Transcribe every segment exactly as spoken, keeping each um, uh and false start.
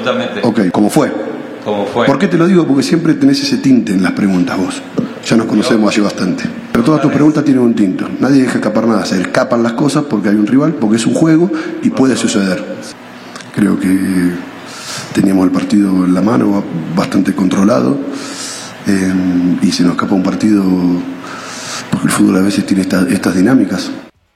Totalmente. Ok, ¿cómo fue? ¿Cómo fue? ¿Por qué te lo digo? Porque siempre tenés ese tinte en las preguntas vos. Ya nos conocemos hace bastante. Pero todas tus preguntas tienen un tinto. Nadie deja escapar nada. Se escapan las cosas porque hay un rival, porque es un juego y puede suceder. Creo que teníamos el partido en la mano, bastante controlado. Eh, y se nos escapa un partido porque el fútbol a veces tiene esta, estas dinámicas.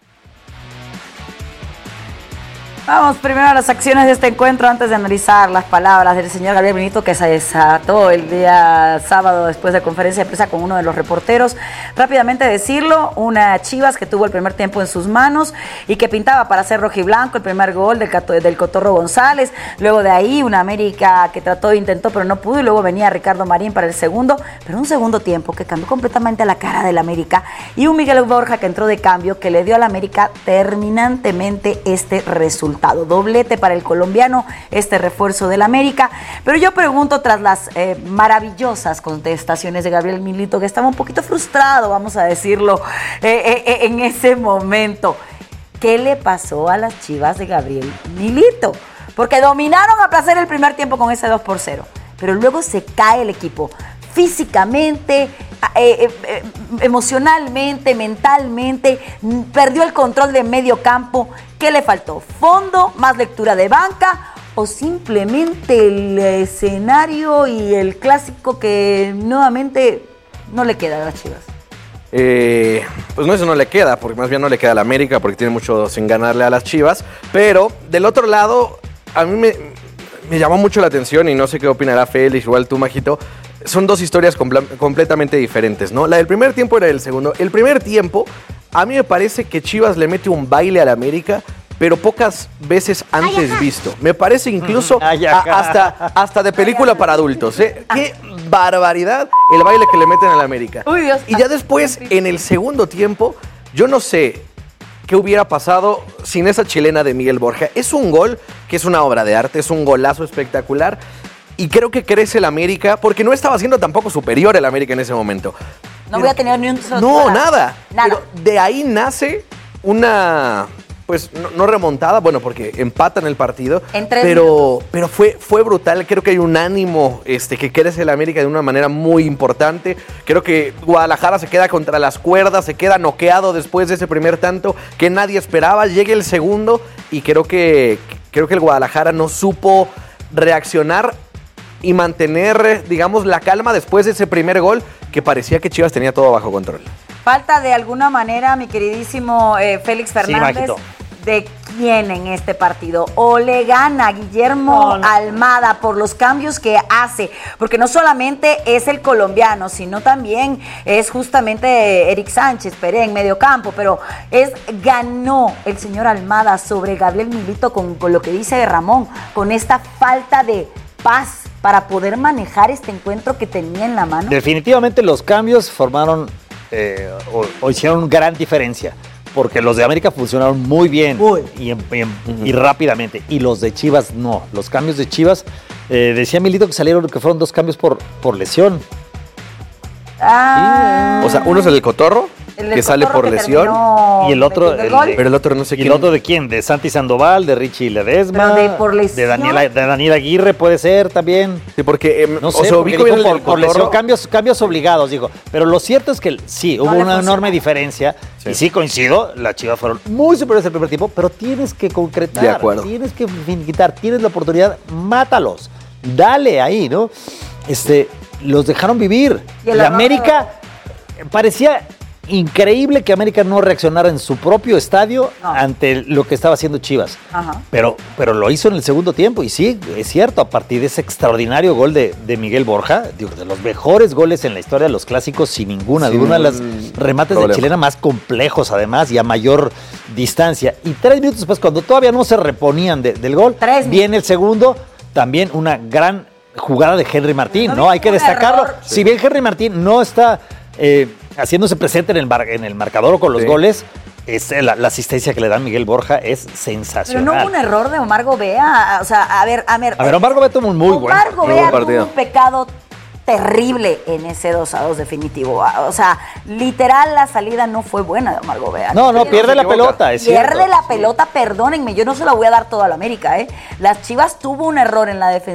Vamos primero a las acciones de este encuentro antes de analizar las palabras del señor Gabriel Milito, que se desató el día sábado después de conferencia de prensa con uno de los reporteros. Rápidamente decirlo, una Chivas que tuvo el primer tiempo en sus manos y que pintaba para hacer rojiblanco, el primer gol del, del Cotorro González. Luego de ahí una América que trató, intentó, pero no pudo, y luego venía Ricardo Marín para el segundo, pero un segundo tiempo que cambió completamente la cara del América, y un Miguel Borja que entró de cambio, que le dio al América terminantemente este resultado. Doblete para el colombiano, este refuerzo del América. Pero yo pregunto, tras las eh, maravillosas contestaciones de Gabriel Milito, que estaba un poquito frustrado, vamos a decirlo, eh, eh, en ese momento, ¿qué le pasó a las Chivas de Gabriel Milito? Porque dominaron a placer el primer tiempo con ese dos por cero, pero luego se cae el equipo físicamente, eh, eh, eh, emocionalmente, mentalmente, perdió el control de medio campo. ¿Qué le faltó? ¿Fondo, más lectura de banca o simplemente el escenario y el clásico que nuevamente no le queda a las Chivas? Eh, pues no, eso no le queda, porque más bien no le queda a la América, porque tiene mucho sin ganarle a las Chivas. Pero del otro lado, a mí me, me llamó mucho la atención, y no sé qué opinará Félix, igual tú, Majito. Son dos historias compl- completamente diferentes, ¿no? La del primer tiempo era el segundo. El primer tiempo, a mí me parece que Chivas le mete un baile al América, pero pocas veces antes Ay, visto. Me parece incluso Ay, a, hasta, hasta de película Ay, para adultos, ¿eh? ¡Qué barbaridad el baile que le meten al América! Uy, Dios. Y ya después, en el segundo tiempo, yo no sé qué hubiera pasado sin esa chilena de Miguel Borja. Es un gol que es una obra de arte, es un golazo espectacular. Y creo que crece el América, porque no estaba siendo tampoco superior el América en ese momento. No Pero, voy a tener ni un solo No, titular. nada. Nada. Pero de ahí nace una, pues, no, no remontada, bueno, porque empatan el partido. En tres pero, pero fue, fue brutal. Creo que hay un ánimo este, que crece el América de una manera muy importante. Creo que Guadalajara se queda contra las cuerdas, se queda noqueado después de ese primer tanto que nadie esperaba. Llega el segundo y creo que, creo que el Guadalajara no supo reaccionar y mantener, digamos, la calma después de ese primer gol que parecía que Chivas tenía todo bajo control. Falta de alguna manera, mi queridísimo eh, Félix Fernández, sí, de quién en este partido. O le gana Guillermo no, no. Almada por los cambios que hace, porque no solamente es el colombiano, sino también es justamente Eric Sánchez Pérez en medio campo, pero es ganó el señor Almada sobre Gabriel Milito con, con lo que dice Ramón, con esta falta de paz para poder manejar este encuentro que tenía en la mano. Definitivamente los cambios formaron eh, o, o hicieron gran diferencia, porque los de América funcionaron muy bien Uy. y, y, uh-huh. y rápidamente, y los de Chivas no. Los cambios de Chivas, eh, decía Milito que salieron, que fueron dos cambios por, por lesión. Ah. Sí. O sea, uno es el del Cotorro, el que sale por lesión, y el otro, el, pero el otro no sé quién. ¿Y el otro de quién? De Santi Sandoval, de Richie Ledesma, de, por lesión. de Daniela, de Daniela Aguirre puede ser también. Sí, porque eh, no sé, o sea, ubico bien por, por lesión, cambios, cambios obligados, digo. Pero lo cierto es que sí, hubo no una enorme diferencia. Sí. Y sí coincido, las Chivas fueron muy superiores al primer tiempo, pero tienes que concretar, de acuerdo. Tienes que finiquitar, tienes la oportunidad, mátalos, dale ahí, ¿no? Este, los dejaron vivir. Y el América parecía increíble que América no reaccionara en su propio estadio no. ante lo que estaba haciendo Chivas. Ajá. Pero, pero lo hizo en el segundo tiempo, y sí, es cierto, a partir de ese extraordinario gol de, de Miguel Borja, digo, de los mejores goles en la historia de los clásicos, sin ninguna duda, uno de los remates problema. de chilena más complejos además y a mayor distancia. Y tres minutos después, cuando todavía no se reponían de, del gol, tres viene el segundo, también una gran jugada de Henry Martín, ¿no? ¿no? Hay que destacarlo. Error. Si bien Henry Martín no está eh, haciéndose presente en el, mar, en el marcador o con los sí. goles, es la, la asistencia que le da Miguel Borja es sensacional. Pero no hubo un error de Omar Gobea. O sea, a ver, a ver. A ver, Omar Gobea tuvo un muy Omar buen Omar Gobea tuvo un pecado terrible en ese dos a dos definitivo. O sea, literal, la salida no fue buena de Omar Gobea. No, no, no pierde la pelota, es Pierde cierto. la pelota, perdónenme, yo no se la voy a dar toda a la América, ¿eh? Las Chivas tuvo un error en la defensa.